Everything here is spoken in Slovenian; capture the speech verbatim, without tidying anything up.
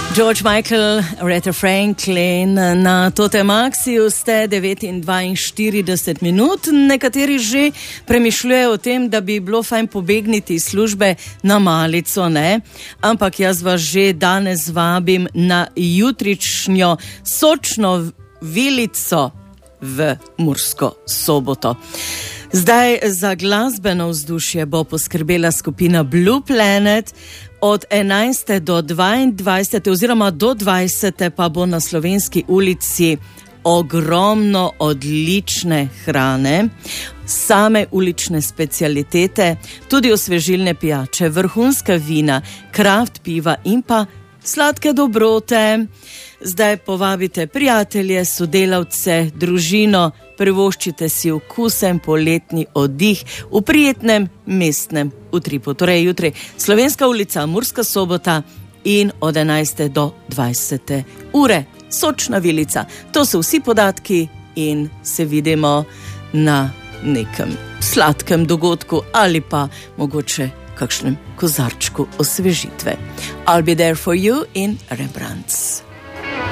George Michael, Aretha Franklin, na Tote Maxiju ste devet in dvainštirideset minut. Nekateri že premišljujejo o tem, da bi bilo fajn pobegniti iz službe na malico, ne? Ampak jaz vas že danes vabim na jutrišnjo sočno vilico v Mursko Soboto. Zdaj za glasbeno vzdušje bo poskrbela skupina Blue Planet. Od enajste do dvaindvajsete oziroma do dvajsete pa bo na Slovenski ulici ogromno odlične hrane, same ulične specialitete, tudi osvežilne pijače, vrhunska vina, kraft piva in pa sladke dobrote. Zdaj povabite prijatelje, sodelavce, družino, privoščite si okusen poletni oddih v prijetnem mestnem utripu. Torej jutri Slovenska ulica, Murska Sobota in od enajste do dvajsete ure sočna vilica. To so vsi podatki in se vidimo na nekem sladkem dogodku ali pa mogoče kakšnem kozarčku osvežitve. I'll be there for you in Rembrandts.